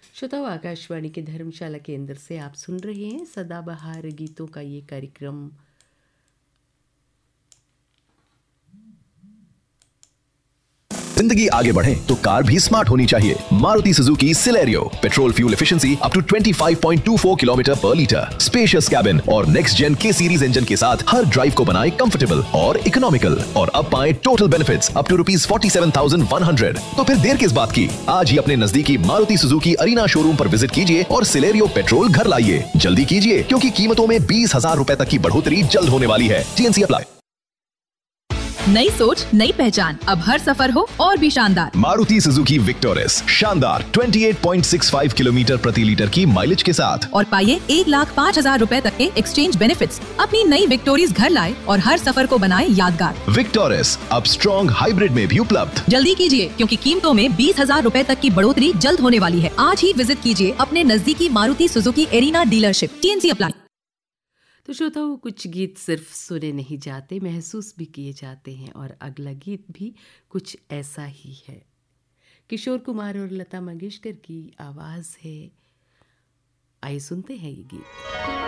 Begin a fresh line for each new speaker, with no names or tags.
श्रोताओं, आकाशवाणी के धर्मशाला केंद्र से आप सुन रहे हैं सदाबहार गीतों का ये कार्यक्रम।
जिंदगी आगे बढ़े तो कार भी स्मार्ट होनी चाहिए। Maruti Suzuki Celerio, petrol fuel efficiency up to 25.24 kilometre पर लीटर, स्पेशियस कैबिन और नेक्स्ट जेन के सीरीज इंजन के साथ हर ड्राइव को बनाए कंफर्टेबल और इकोनॉमिकल। और अब पाए टोटल बेनिफिट्स अप टू ₹47,100। तो फिर देर किस बात की, आज ही अपने नजदीकी मारुति सुजुकी अरीना शोरूम पर विजिट कीजिए और सिलेरियो पेट्रोल घर लाइए। जल्दी कीजिए, क्योंकि कीमतों में 20,000 रुपए तक की बढ़ोतरी जल्द होने वाली है। TNC apply.
नई सोच, नई पहचान, अब हर सफर हो और भी शानदार।
मारुति सुजुकी विक्टोरिस, शानदार 28.65 किलोमीटर प्रति लीटर की माइलेज के साथ।
और पाइए 1,05,000 रुपए तक के एक्सचेंज बेनिफिट्स। अपनी नई विक्टोरिस घर लाए और हर सफर को बनाए यादगार।
विक्टोरिस अब स्ट्रॉन्ग हाइब्रिड में भी उपलब्ध।
जल्दी कीजिए, क्योंकि कीमतों में 20,000 रुपए तक की बढ़ोतरी जल्द होने वाली है। आज ही विजिट कीजिए अपने नजदीकी Maruti Suzuki arena dealership. TNC apply.
तो श्रोताओं, कुछ गीत सिर्फ सुने नहीं जाते, महसूस भी किए जाते हैं। और अगला गीत भी कुछ ऐसा ही है। किशोर कुमार और लता मंगेशकर की आवाज़ है। आइए सुनते हैं ये गीत।